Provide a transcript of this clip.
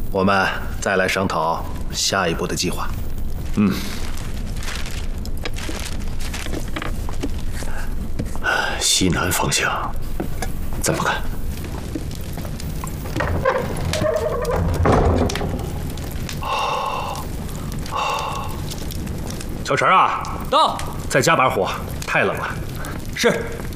我们再来商讨下一步的计划。 西南方向怎么看？小陈啊， 到， 再加把火，太冷了。 是。